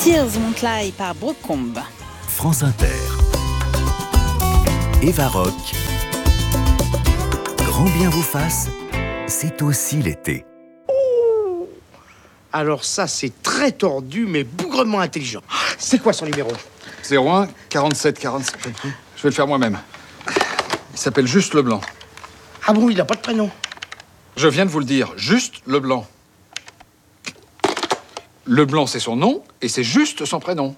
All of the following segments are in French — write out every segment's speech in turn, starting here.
Tears Won't Lie par Brooke-Combe. France Inter. Eva Rock. Grand bien vous fasse, c'est aussi l'été. Alors ça, c'est très tordu, mais bougrement intelligent. C'est quoi son numéro? 01 47 47. Je vais le faire moi-même. Il s'appelle Juste Leblanc. Ah bon, il n'a pas de prénom? Je viens de vous le dire, Juste Leblanc. Leblanc, c'est son nom, et c'est Juste son prénom.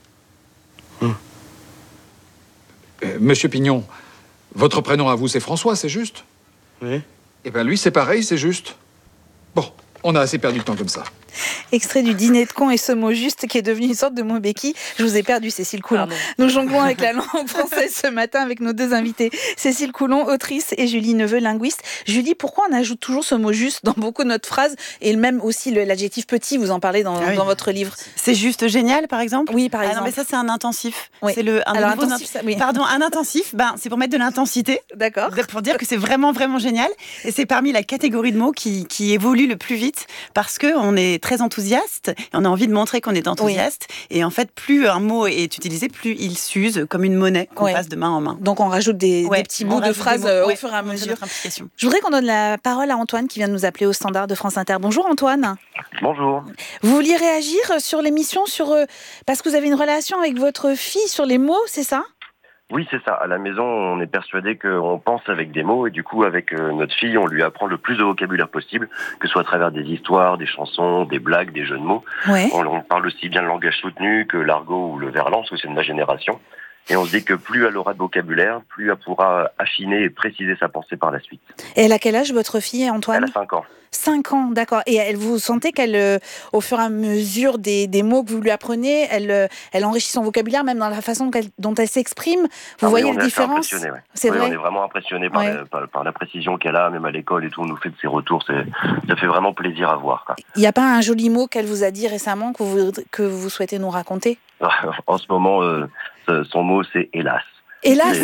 Monsieur Pignon, votre prénom à vous, c'est François, c'est juste? Oui. Eh bien, lui, c'est pareil, c'est Juste. Bon, on a assez perdu de temps comme ça. Extrait du dîner de cons et ce mot juste qui est devenu une sorte de mot béquille. Je vous ai perdu, Cécile Coulon. Nous jonglons avec la langue française ce matin avec nos deux invités. Cécile Coulon, autrice, et Julie Neveu, linguiste. Julie, pourquoi on ajoute toujours ce mot juste dans beaucoup de notre phrase et même aussi l'adjectif petit, vous en parlez dans votre livre? C'est juste génial, par exemple? Oui, par exemple. Non, mais ça, c'est un intensif. Oui. C'est un intensif, c'est pour mettre de l'intensité. D'accord. Pour dire que c'est vraiment, vraiment génial. Et c'est parmi la catégorie de mots qui évolue le plus vite parce qu'on est très enthousiaste et on a envie de montrer qu'on est enthousiaste. Oui. Et en fait, plus un mot est utilisé, plus il s'use comme une monnaie qu'on passe de main en main. Donc on rajoute des petits bouts de phrases au fur et à mesure. Je voudrais qu'on donne la parole à Antoine qui vient de nous appeler au standard de France Inter. Bonjour Antoine. Bonjour. Vous vouliez réagir sur l'émission parce que vous avez une relation avec votre fille sur les mots, c'est ça? Oui, c'est ça. À la maison, on est persuadé qu'on pense avec des mots et du coup, avec notre fille, on lui apprend le plus de vocabulaire possible, que ce soit à travers des histoires, des chansons, des blagues, des jeux de mots. Ouais. On parle aussi bien le langage soutenu que l'argot ou le verlan, parce que c'est de ma génération. Et on se dit que plus elle aura de vocabulaire, plus elle pourra affiner et préciser sa pensée par la suite. Et elle a quel âge, votre fille, Antoine? Elle a 5 ans. 5 ans, d'accord. Et vous sentez qu'elle, au fur et à mesure des mots que vous lui apprenez, elle enrichit son vocabulaire, même dans la façon dont elle s'exprime. Vous voyez la différence? C'est vrai. On est vraiment impressionné par la précision qu'elle a, même à l'école et tout. On nous fait de ses retours. Ça fait vraiment plaisir à voir. Il n'y a pas un joli mot qu'elle vous a dit récemment que vous souhaitez nous raconter? En ce moment, son mot, c'est hélas. Hélas.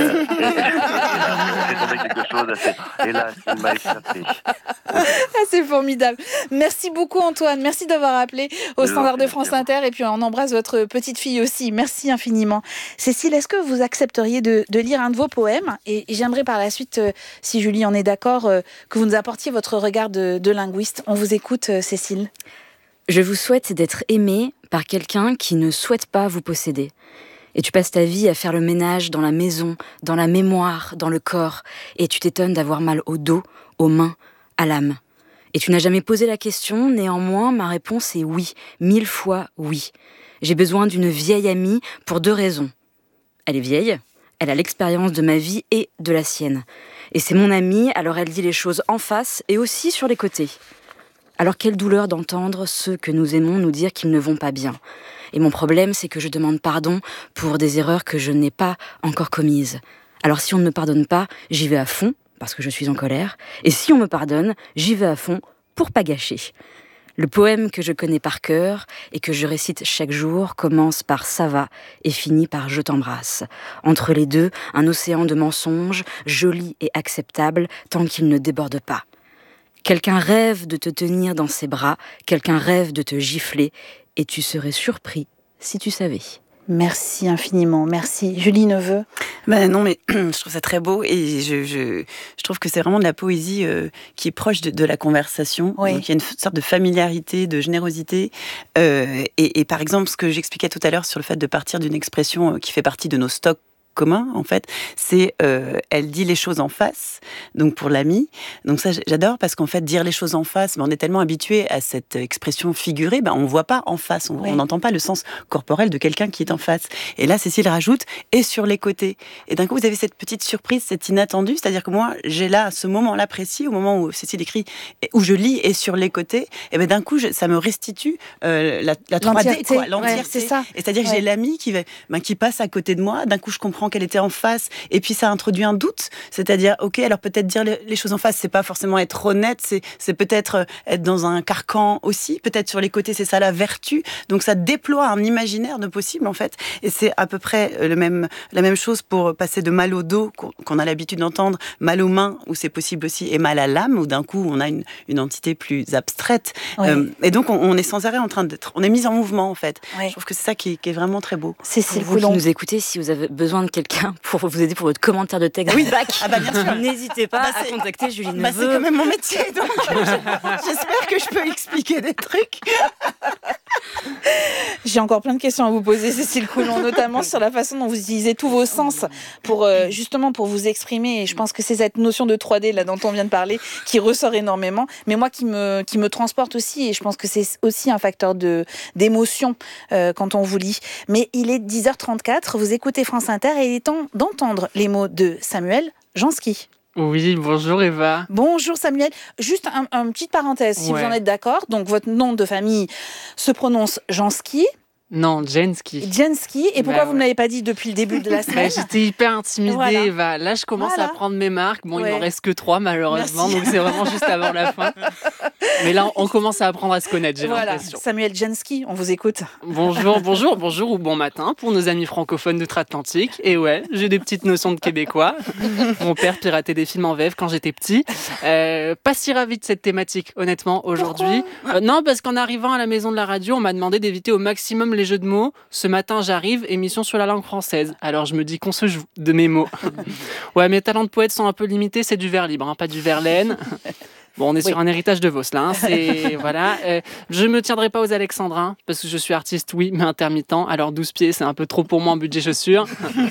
Hélas, il m'a échappé. C'est formidable. Merci beaucoup Antoine. Merci d'avoir appelé au standard de France Inter. Et puis on embrasse votre petite fille aussi. Merci infiniment. Cécile, est-ce que vous accepteriez de lire un de vos poèmes? Et j'aimerais par la suite, si Julie en est d'accord, que vous nous apportiez votre regard de linguiste. On vous écoute, Cécile. Je vous souhaite d'être aimé par quelqu'un qui ne souhaite pas vous posséder. Et tu passes ta vie à faire le ménage dans la maison, dans la mémoire, dans le corps. Et tu t'étonnes d'avoir mal au dos, aux mains, à l'âme. Et tu n'as jamais posé la question, néanmoins, ma réponse est oui, 1000 fois oui. J'ai besoin d'une vieille amie pour 2 raisons. Elle est vieille, elle a l'expérience de ma vie et de la sienne. Et c'est mon amie, alors elle dit les choses en face et aussi sur les côtés. Alors quelle douleur d'entendre ceux que nous aimons nous dire qu'ils ne vont pas bien. Et mon problème, c'est que je demande pardon pour des erreurs que je n'ai pas encore commises. Alors si on ne me pardonne pas, j'y vais à fond, parce que je suis en colère. Et si on me pardonne, j'y vais à fond pour pas gâcher. Le poème que je connais par cœur et que je récite chaque jour commence par « ça va » et finit par « je t'embrasse ». Entre les deux, un océan de mensonges, joli et acceptable, tant qu'il ne déborde pas. Quelqu'un rêve de te tenir dans ses bras, quelqu'un rêve de te gifler, et tu serais surpris si tu savais. Merci infiniment, merci. Julie Neveu. Non, mais je trouve ça très beau et je trouve que c'est vraiment de la poésie qui est proche de la conversation. Oui. Donc il y a une sorte de familiarité, de générosité. Et par exemple, ce que j'expliquais tout à l'heure sur le fait de partir d'une expression qui fait partie de nos stocks commun en fait, c'est elle dit les choses en face, donc pour l'ami. Donc ça j'adore parce qu'en fait dire les choses en face, on est tellement habitué à cette expression figurée, on voit pas en face, on n'entend pas le sens corporel de quelqu'un qui est en face. Et là Cécile rajoute et sur les côtés. Et d'un coup vous avez cette petite surprise, cette inattendue, c'est-à-dire que moi j'ai là ce moment-là précis, au moment où Cécile écrit, où je lis et sur les côtés, et ben d'un coup ça me restitue la 3D, l'entièreté. C'est ça. Et c'est-à-dire que j'ai l'ami qui passe à côté de moi, d'un coup je comprends qu'elle était en face. Et puis, ça introduit un doute. C'est-à-dire, ok, alors peut-être dire les choses en face, c'est pas forcément être honnête, c'est peut-être être dans un carcan aussi. Peut-être sur les côtés, c'est ça la vertu. Donc, ça déploie un imaginaire de possible, en fait. Et c'est à peu près la même chose pour passer de mal au dos, qu'on a l'habitude d'entendre, mal aux mains, où c'est possible aussi, et mal à l'âme, où d'un coup, on a une entité plus abstraite. Ouais. Et donc, on est sans arrêt en train on est mis en mouvement, en fait. Ouais. Je trouve que c'est ça qui est vraiment très beau. Cécile Coulon, qui nous écoutez, si vous avez besoin de quelqu'un pour vous aider pour votre commentaire de texte, oui, bien sûr. N'hésitez pas à contacter Julie Neveu. C'est quand même mon métier, donc j'espère que je peux expliquer des trucs. J'ai encore plein de questions à vous poser, Cécile Coulon, notamment sur la façon dont vous utilisez tous vos sens pour justement pour vous exprimer. Et je pense que c'est cette notion de 3D là dont on vient de parler qui ressort énormément, mais moi qui me transporte aussi. Et je pense que c'est aussi un facteur d'émotion quand on vous lit. Mais il est 10h34, vous écoutez France Inter et il est temps d'entendre les mots de Samuel Jansky. Oui, bonjour Eva. Bonjour Samuel. Juste une petite parenthèse, si vous en êtes d'accord. Donc votre nom de famille se prononce Jansky. Non, Jansky. Jansky. Et pourquoi vous ne l'avez pas dit depuis le début de la semaine? J'étais hyper intimidée, Eva. Là, je commence à prendre mes marques. Bon, il m'en reste que 3, malheureusement. Merci. Donc, c'est vraiment juste avant la fin. Mais là, on commence à apprendre à se connaître, j'ai l'impression. Samuel Jansky, on vous écoute. Bonjour ou bon matin pour nos amis francophones d'outre-Atlantique. Et ouais, j'ai des petites notions de québécois. Mon père piratait des films en VF quand j'étais petit. Pas si ravi de cette thématique, honnêtement, aujourd'hui. Non, parce qu'en arrivant à la maison de la radio, on m'a demandé d'éviter au maximum les jeux de mots. Ce matin, j'arrive, émission sur la langue française. Alors, je me dis qu'on se joue de mes mots. Ouais, mes talents de poète sont un peu limités, c'est du vers libre, hein, pas du Verlaine. Bon, on est sur un héritage de Vos, là. Hein. Voilà. Je me tiendrai pas aux alexandrins, parce que je suis artiste, oui, mais intermittent. Alors, 12 pieds, c'est un peu trop pour moi en budget chaussures.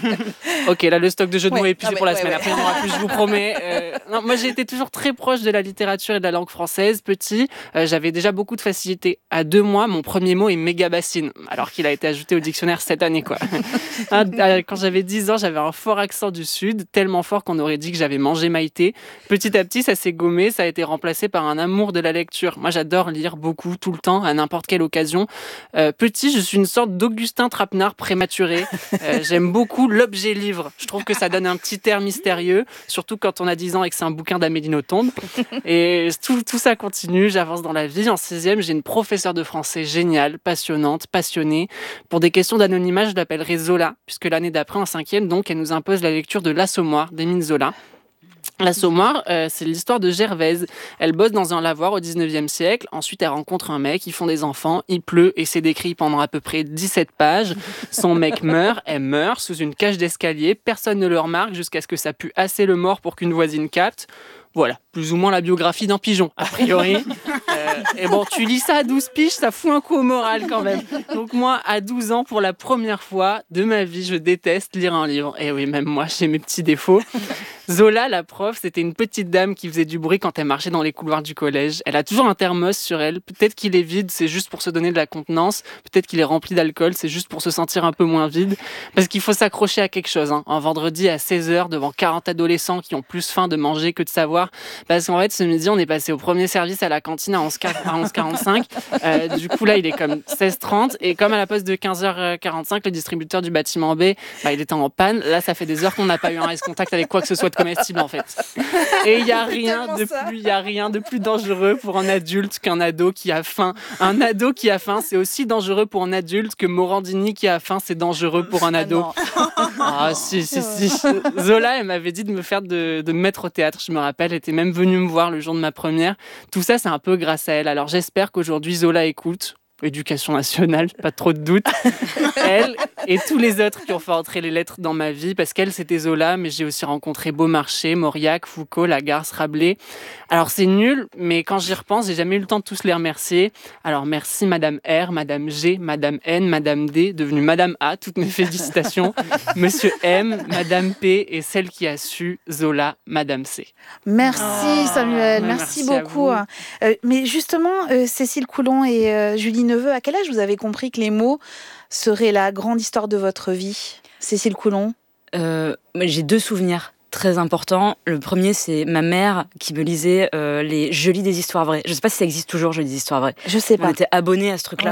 Ok, là, le stock de jeux de mots est épuisé pour la semaine. Après, il n'y en aura plus, je vous promets. Non, moi, j'ai été toujours très proche de la littérature et de la langue française. Petit, j'avais déjà beaucoup de facilité. À 2 mois, mon premier mot est méga bassine, alors qu'il a été ajouté au dictionnaire cette année, quoi. Quand j'avais 10 ans, j'avais un fort accent du Sud, tellement fort qu'on aurait dit que j'avais mangé Maïté. Petit à petit, ça s'est gommé, ça a été remplacé par un amour de la lecture. Moi, j'adore lire beaucoup, tout le temps, à n'importe quelle occasion. Petit, je suis une sorte d'Augustin Trapenard prématuré. J'aime beaucoup l'objet livre. Je trouve que ça donne un petit air mystérieux, surtout quand on a 10 ans et que c'est un bouquin d'Amélie Nothomb. Et tout ça continue, j'avance dans la vie. En 6e, j'ai une professeure de français géniale, passionnante, passionnée. Pour des questions d'anonymat, je l'appellerai Zola, puisque l'année d'après, en 5e, donc, elle nous impose la lecture de L'Assommoir d'Émile Zola. L'Assommoir, c'est l'histoire de Gervaise. Elle bosse dans un lavoir au 19e siècle. Ensuite, elle rencontre un mec, ils font des enfants, il pleut et c'est décrit pendant à peu près 17 pages. Son mec meurt, elle meurt sous une cage d'escalier. Personne ne le remarque jusqu'à ce que ça pue assez le mort pour qu'une voisine capte. Voilà, plus ou moins la biographie d'un pigeon, a priori. Et bon, tu lis ça à 12 piges, ça fout un coup au moral quand même. Donc moi, à 12 ans, pour la première fois de ma vie, je déteste lire un livre. Et oui, même moi, j'ai mes petits défauts. Zola, la prof, c'était une petite dame qui faisait du bruit quand elle marchait dans les couloirs du collège. Elle a toujours un thermos sur elle. Peut-être qu'il est vide, c'est juste pour se donner de la contenance. Peut-être qu'il est rempli d'alcool, c'est juste pour se sentir un peu moins vide. Parce qu'il faut s'accrocher à quelque chose. Hein. Un vendredi à 16h, devant 40 adolescents qui ont plus faim de manger que de savoir. Parce qu'en fait, ce midi, on est passé au premier service à la cantine à 11h45. Du coup, là, il est comme 16h30. Et comme à la poste de 15h45, le distributeur du bâtiment B, il était en panne. Là, ça fait des heures qu'on n'a pas eu un contact avec quoi que ce soit de comestible, en fait. Et il n'y a rien de plus dangereux pour un adulte qu'un ado qui a faim. Un ado qui a faim, c'est aussi dangereux pour un adulte que Morandini qui a faim, c'est dangereux pour un ado. Ah, si. Zola, elle m'avait dit de me mettre au théâtre, je me rappelle. Elle était même venue me voir le jour de ma première. Tout ça, c'est un peu grâce à elle. Alors, j'espère qu'aujourd'hui, Zola écoute. Éducation nationale, pas trop de doute. Elle et tous les autres qui ont fait entrer les lettres dans ma vie, parce qu'elle, c'était Zola, mais j'ai aussi rencontré Beaumarchais, Mauriac, Foucault, Lagarce, Rabelais. Alors, c'est nul, mais quand j'y repense, j'ai jamais eu le temps de tous les remercier. Alors, merci Madame R, Madame G, Madame N, Madame D, devenue Madame A, toutes mes félicitations. Monsieur M, Madame P et celle qui a su, Zola, Madame C. Merci Samuel, merci beaucoup. Mais justement, Cécile Coulon et Julie Neveu, à quel âge vous avez compris que les mots seraient la grande histoire de votre vie? Cécile Coulon? J'ai 2 souvenirs très importants. Le premier, c'est ma mère qui me lisait Je lis des histoires vraies. Je ne sais pas si ça existe toujours, Je lis des histoires vraies. Je sais pas. On était abonnés à ce truc-là. Ouais.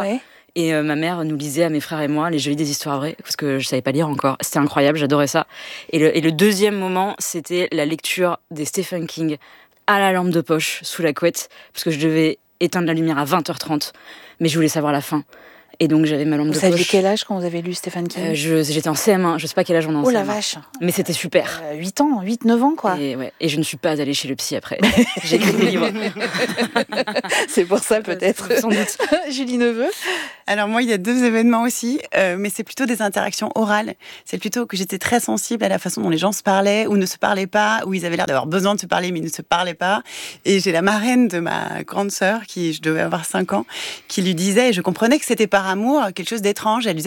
Et ma mère nous lisait à mes frères et moi les Jolies des histoires vraies, parce que je savais pas lire encore. C'était incroyable, j'adorais ça. Et le deuxième moment, c'était la lecture des Stephen King à la lampe de poche, sous la couette, parce que je devais éteindre la lumière à 20h30, mais je voulais savoir la fin. Et donc j'avais ma lampe de poche. Vous saviez quel âge quand vous avez lu Stephen King? J'étais en CM1, je sais pas quel âge on est en CM1. Oh la vache. Mais c'était super. 8 ans, 8-9 ans quoi. Et je ne suis pas allée chez le psy après. J'ai écrit le livre. C'est pour ça peut-être. Sans doute. Julie Neveu. Alors moi, il y a 2 événements aussi, mais c'est plutôt des interactions orales. C'est plutôt que j'étais très sensible à la façon dont les gens se parlaient ou ne se parlaient pas, où ils avaient l'air d'avoir besoin de se parler, mais ils ne se parlaient pas. Et j'ai la marraine de ma grande sœur, qui je devais avoir 5 ans, qui lui disait, et je comprenais que c'était par amour, quelque chose d'étrange. Elle lui disait,